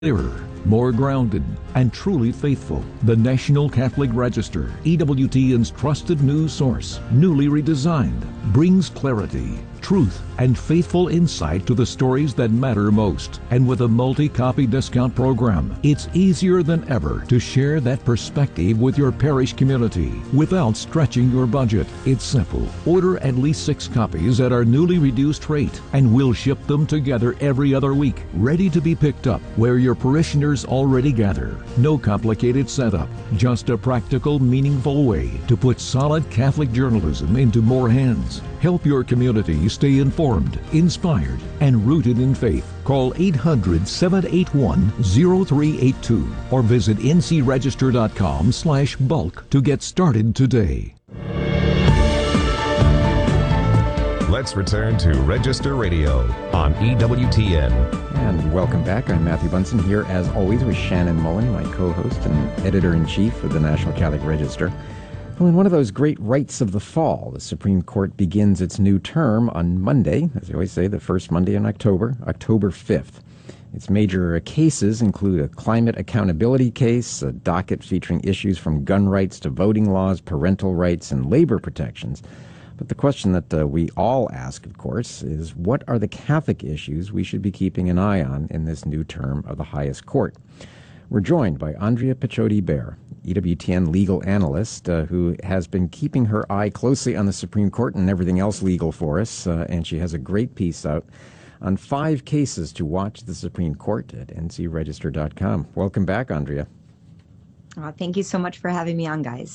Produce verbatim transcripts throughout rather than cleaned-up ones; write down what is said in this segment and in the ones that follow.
Clearer, more grounded, and truly faithful. The National Catholic Register, E W T N's trusted news source, newly redesigned, brings clarity, truth, and faithful insight to the stories that matter most. And with a multi-copy discount program, it's easier than ever to share that perspective with your parish community without stretching your budget. It's simple. Order at least six copies at our newly reduced rate, and we'll ship them together every other week, ready to be picked up where your parishioners already gather. No complicated setup, just a practical, meaningful way to put solid Catholic journalism into more hands. Help your community stay informed, inspired, and rooted in faith. Call eight hundred, seven eight one, zero three eight two or visit ncregister.com slash bulk to get started today. Let's return to Register Radio on E W T N. And welcome back. I'm Matthew Bunson here, as always, with Shannon Mullen, my co-host and editor-in-chief of the National Catholic Register. Well, in one of those great rites of the fall, the Supreme Court begins its new term on Monday, as they always say, the first Monday in October, October fifth. Its major cases include a climate accountability case, a docket featuring issues from gun rights to voting laws, parental rights, and labor protections. But the question that uh, we all ask, of course, is what are the Catholic issues we should be keeping an eye on in this new term of the highest court? We're joined by Andrea Picciott-Bear, E W T N legal analyst, uh, who has been keeping her eye closely on the Supreme Court and everything else legal for us, uh, and she has a great piece out on five cases to watch the Supreme Court at N C register dot com. Welcome back, Andrea. Oh, thank you so much for having me on, guys.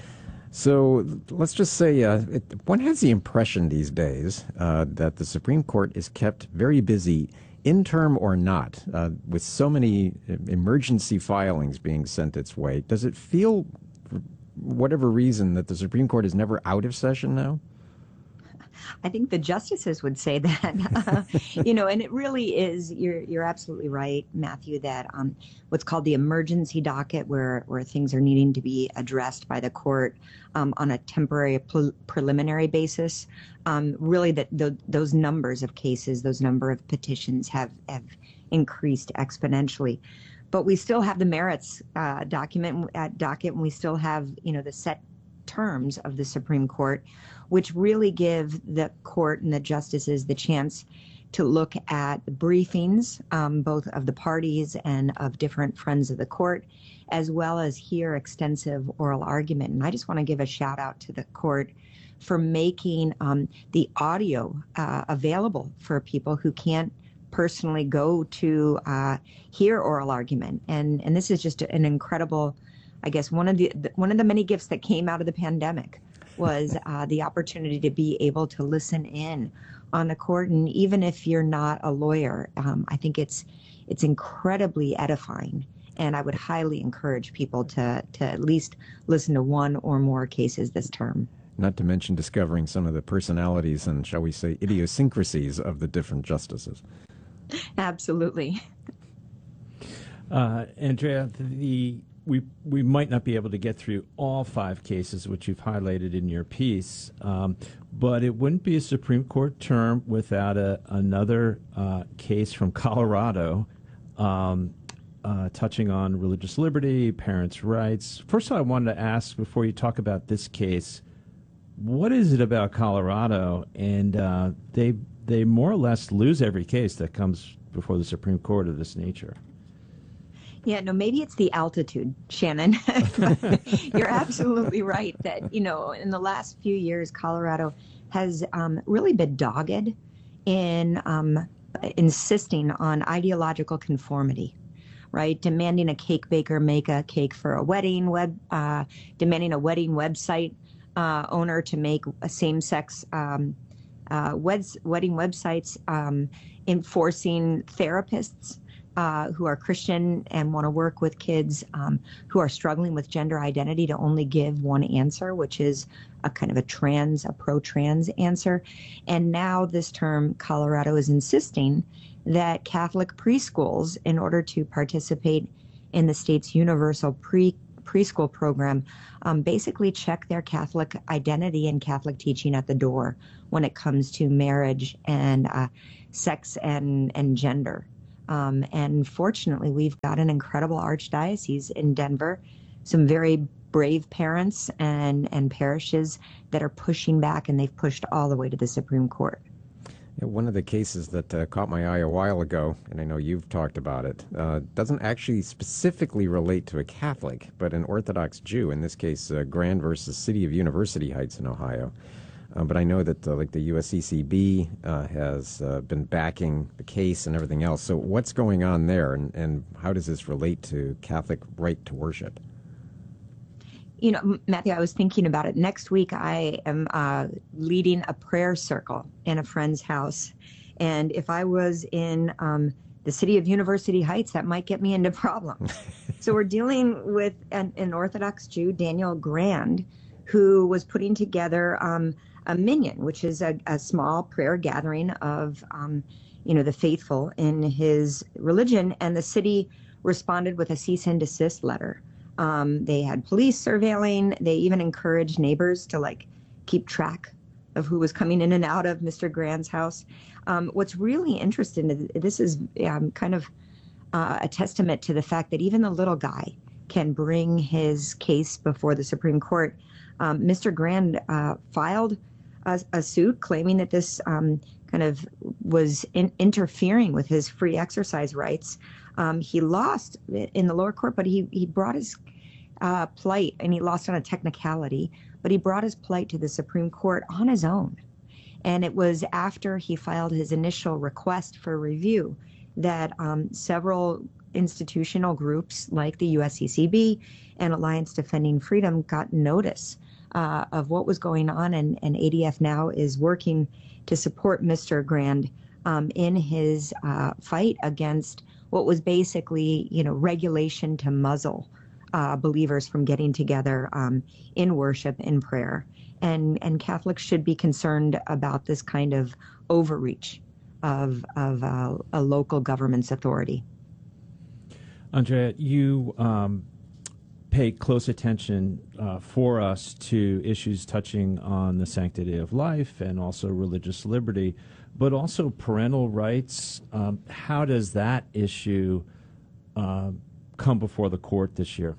So let's just say uh, it, one has the impression these days uh, that the Supreme Court is kept very busy, interim or not, uh, with so many emergency filings being sent its way. Does it feel, for whatever reason, that the Supreme Court is never out of session now? I think the justices would say that, uh, you know, and it really is, you're you're absolutely right, Matthew, that um, what's called the emergency docket, where, where things are needing to be addressed by the court um, on a temporary pre- preliminary basis, um, really that th- those numbers of cases, those number of petitions have, have increased exponentially. But we still have the merits uh, document at docket, and we still have, you know, the set terms of the Supreme Court, which really give the court and the justices the chance to look at the briefings, um, both of the parties and of different friends of the court, as well as hear extensive oral argument. And I just want to give a shout out to the court for making um, the audio uh, available for people who can't personally go to uh, hear oral argument. And and this is just an incredible, I guess, one of the one of the many gifts that came out of the pandemic was uh, the opportunity to be able to listen in on the court. And even if you're not a lawyer, um, I think it's it's incredibly edifying. And I would highly encourage people to to at least listen to one or more cases this term. Not to mention discovering some of the personalities and, shall we say, idiosyncrasies of the different justices. Absolutely. Uh, Andrea, the we we might not be able to get through all five cases, which you've highlighted in your piece, um, but it wouldn't be a Supreme Court term without a, another uh, case from Colorado um, uh, touching on religious liberty, parents' rights. First of all, I wanted to ask, before you talk about this case, what is it about Colorado? And uh, they they more or less lose every case that comes before the Supreme Court of this nature. Yeah, no, maybe it's the altitude, Shannon. You're absolutely right that, you know, in the last few years, Colorado has um, really been dogged in um, insisting on ideological conformity, right? Demanding a cake baker make a cake for a wedding, web, uh, demanding a wedding website uh, owner to make a same-sex um, uh, weds- wedding websites, um, enforcing therapists Uh, who are Christian and want to work with kids um, who are struggling with gender identity to only give one answer, which is a kind of a trans, a pro-trans answer. And now this term, Colorado is insisting that Catholic preschools, in order to participate in the state's universal pre preschool program, um, basically check their Catholic identity and Catholic teaching at the door when it comes to marriage and uh, sex and, and gender. Um, and fortunately, we've got an incredible archdiocese in Denver, some very brave parents and, and parishes that are pushing back, and they've pushed all the way to the Supreme Court. Yeah, one of the cases that uh, caught my eye a while ago, and I know you've talked about it, uh, doesn't actually specifically relate to a Catholic, but an Orthodox Jew, in this case, uh, Grand versus City of University Heights in Ohio. Uh, but I know that uh, like the U S C C B uh, has uh, been backing the case and everything else. So what's going on there, and, and how does this relate to Catholic right to worship? You know, Matthew, I was thinking about it. Next week, I am uh, leading a prayer circle in a friend's house. And if I was in um, the city of University Heights, that might get me into problems. So we're dealing with an, an Orthodox Jew, Daniel Grand, who was putting together um, a minyan, which is a, a small prayer gathering of, um, you know, the faithful in his religion. And the city responded with a cease and desist letter. Um, they had police surveilling. They even encouraged neighbors to like keep track of who was coming in and out of Mister Grand's house. Um, what's really interesting, this is um, kind of uh, a testament to the fact that even the little guy can bring his case before the Supreme Court. Um, Mister Grand uh, filed a, a suit claiming that this um, kind of was in, interfering with his free exercise rights. Um, he lost in the lower court, but he, he brought his uh, plight, and he lost on a technicality, but he brought his plight to the Supreme Court on his own. And it was after he filed his initial request for review that um, several institutional groups like the U S C C B and Alliance Defending Freedom got notice uh, of what was going on, and, and A D F now is working to support Mister Grand um, in his uh, fight against what was basically, you know, regulation to muzzle uh, believers from getting together um, in worship, in prayer. And and Catholics should be concerned about this kind of overreach of, of uh, a local government's authority. Andrea, you um, pay close attention uh, for us to issues touching on the sanctity of life and also religious liberty, but also parental rights. Um, how does that issue uh, come before the court this year?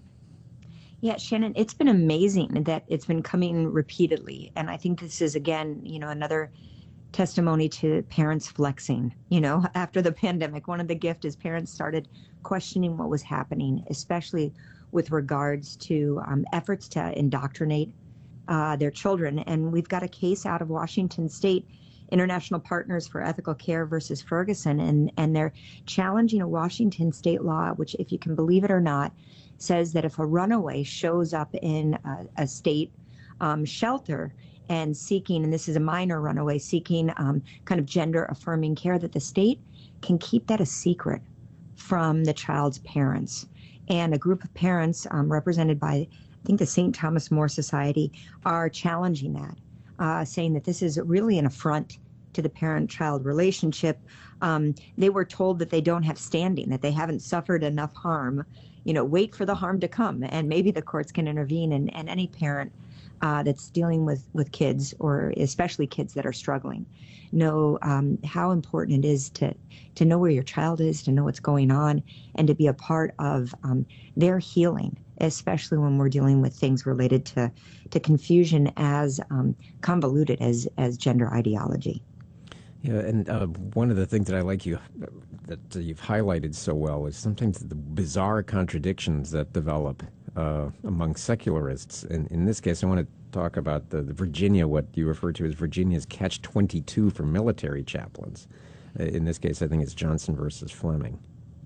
Yeah, Shannon, it's been amazing that it's been coming repeatedly. And I think this is, again, you know, another testimony to parents flexing. You know, after the pandemic, one of the gifts is parents started questioning what was happening, especially with regards to um, efforts to indoctrinate uh, their children. And we've got a case out of Washington State, International Partners for Ethical Care versus Ferguson, and, and they're challenging a Washington state law, which, if you can believe it or not, says that if a runaway shows up in a, a state um, shelter and seeking, and this is a minor runaway, seeking um, kind of gender-affirming care, that the state can keep that a secret from the child's parents. And a group of parents um, represented by, I think, the Saint Thomas More Society are challenging that, uh, saying that this is really an affront to the parent-child relationship. Um, they were told that they don't have standing, that they haven't suffered enough harm. You know, wait for the harm to come, and maybe the courts can intervene. And, and any parent uh, that's dealing with, with kids, or especially kids that are struggling, know um, how important it is to, to know where your child is, to know what's going on, and to be a part of um, their healing, especially when we're dealing with things related to, to confusion as um, convoluted as, as gender ideology. Yeah, and uh, one of the things that I like you that uh, you've highlighted so well is sometimes the bizarre contradictions that develop uh, among secularists. And in this case, I want to talk about the, the Virginia, what you refer to as Virginia's catch twenty-two for military chaplains. Uh, in this case, I think it's Johnson versus Fleming.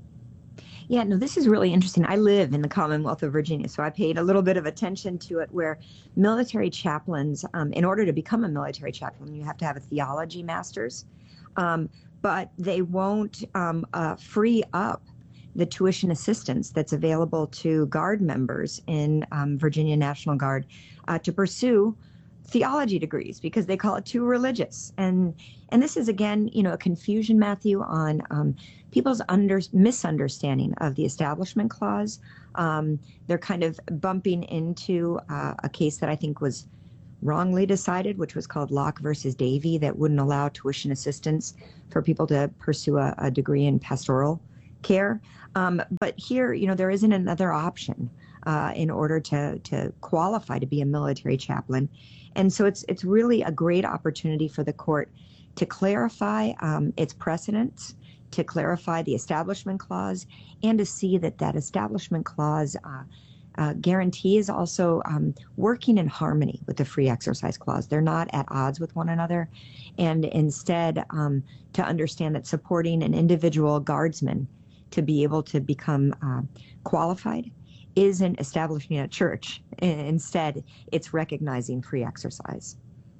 Yeah, no, this is really interesting. I live in the Commonwealth of Virginia, so I paid a little bit of attention to it, where military chaplains, um, in order to become a military chaplain, you have to have a theology master's, um, but they won't um, uh, free up the tuition assistance that's available to Guard members in um, Virginia National Guard uh, to pursue theology degrees, because they call it too religious. And and this is, again, you know, a confusion, Matthew, on um, people's under, misunderstanding of the Establishment Clause. Um, they're kind of bumping into uh, a case that I think was wrongly decided, which was called Locke versus Davy, that wouldn't allow tuition assistance for people to pursue a, a degree in pastoral care. Um, but here, you know, there isn't another option uh, in order to to qualify to be a military chaplain. And so it's it's really a great opportunity for the court to clarify um, its precedents, to clarify the Establishment Clause, and to see that that Establishment Clause uh, uh, guarantees also um, working in harmony with the Free Exercise Clause. They're not at odds with one another, and instead um, to understand that supporting an individual guardsman to be able to become uh, qualified isn't establishing a church. Instead, it's recognizing free exercise.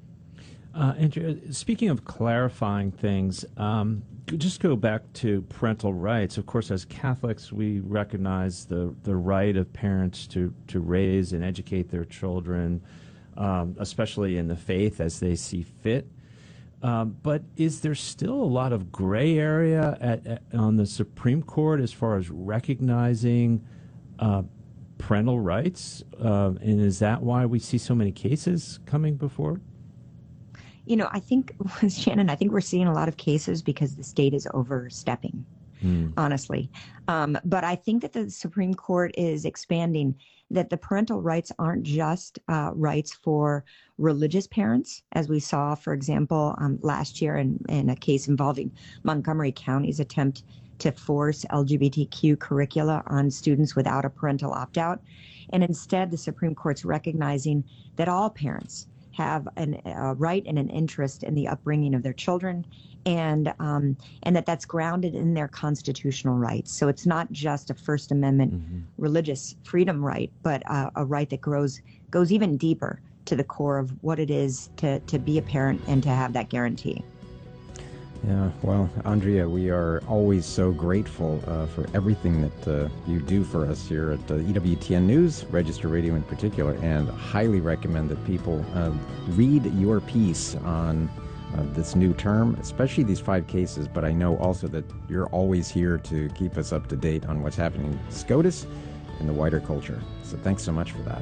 Uh, Andrea, speaking of clarifying things, um, just go back to parental rights. Of course, as Catholics, we recognize the, the right of parents to, to raise and educate their children, um, especially in the faith as they see fit. Um, but is there still a lot of gray area at, at, on the Supreme Court as far as recognizing uh, parental rights? Uh, and is that why we see so many cases coming before? You know, I think, Shannon, I think we're seeing a lot of cases because the state is overstepping, mm. honestly. Um, but I think that the Supreme Court is expanding that the parental rights aren't just uh, rights for religious parents, as we saw, for example, um, last year in, in a case involving Montgomery County's attempt to force L G B T Q curricula on students without a parental opt-out. And instead, the Supreme Court's recognizing that all parents have an, a right and an interest in the upbringing of their children, and um, and that that's grounded in their constitutional rights. So it's not just a First Amendment mm-hmm. religious freedom right, but uh, a right that grows goes even deeper to the core of what it is to, to be a parent and to have that guarantee. Yeah, well, Andrea, we are always so grateful uh, for everything that uh, you do for us here at uh, E W T N News, Register Radio in particular, and highly recommend that people uh, read your piece on uh, this new term, especially these five cases, but I know also that you're always here to keep us up to date on what's happening in SCOTUS and the wider culture. So thanks so much for that.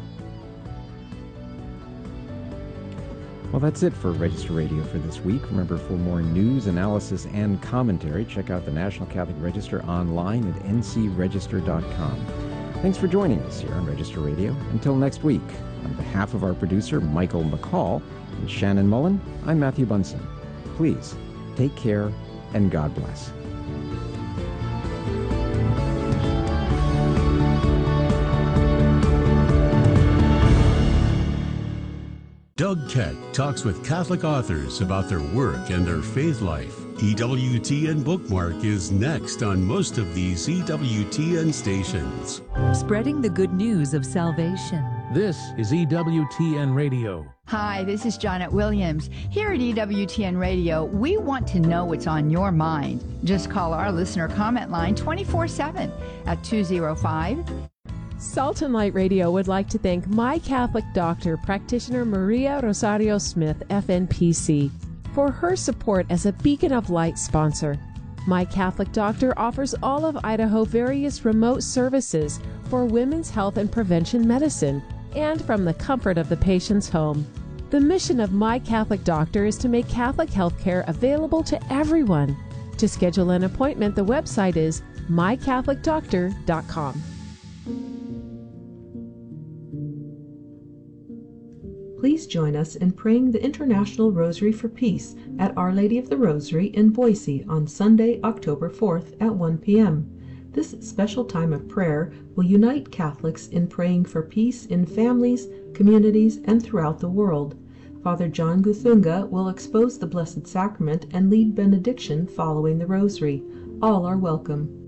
Well, that's it for Register Radio for this week. Remember, for more news, analysis, and commentary, check out the National Catholic Register online at n c register dot com. Thanks for joining us here on Register Radio. Until next week, on behalf of our producer, Michael McCall, and Shannon Mullen, I'm Matthew Bunson. Please, take care, and God bless. Doug Keck talks with Catholic authors about their work and their faith life. E W T N Bookmark is next on most of these E W T N stations. Spreading the good news of salvation. This is E W T N Radio. Hi, this is Janet Williams. Here at E W T N Radio, we want to know what's on your mind. Just call our listener comment line twenty-four seven at two oh five Salt and Light Radio would like to thank My Catholic Doctor, practitioner Maria Rosario Smith, F N P C, for her support as a Beacon of Light sponsor. My Catholic Doctor offers all of Idaho various remote services for women's health and prevention medicine, and from the comfort of the patient's home. The mission of My Catholic Doctor is to make Catholic health care available to everyone. To schedule an appointment, the website is my catholic doctor dot com. Please join us in praying the International Rosary for Peace at Our Lady of the Rosary in Boise on Sunday, October fourth at one p.m. This special time of prayer will unite Catholics in praying for peace in families, communities, and throughout the world. Father John Guthunga will expose the Blessed Sacrament and lead benediction following the Rosary. All are welcome.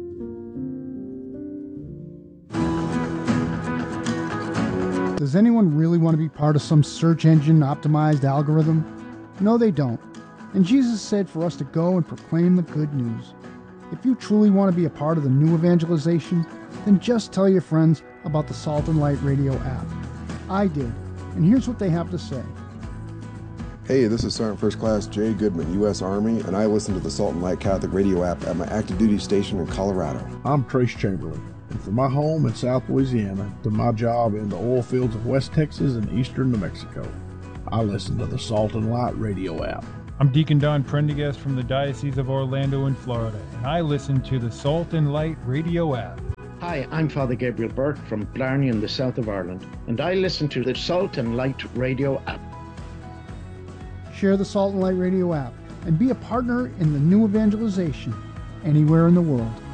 Does anyone really want to be part of some search engine optimized algorithm? No, they don't. And Jesus said for us to go and proclaim the good news. If you truly want to be a part of the new evangelization, then just tell your friends about the Salt and Light Radio app. I did, and here's what they have to say. Hey, this is Sergeant First Class Jay Goodman, U S Army, and I listen to the Salt and Light Catholic Radio app at my active duty station in Colorado. I'm Trace Chamberlain. And from my home in South Louisiana to my job in the oil fields of West Texas and eastern New Mexico, I listen to the Salt and Light Radio app. I'm Deacon Don Prendergast from the Diocese of Orlando in Florida, and I listen to the Salt and Light Radio app. Hi, I'm Father Gabriel Burke from Blarney in the south of Ireland, and I listen to the Salt and Light Radio app. Share the Salt and Light Radio app and be a partner in the new evangelization anywhere in the world.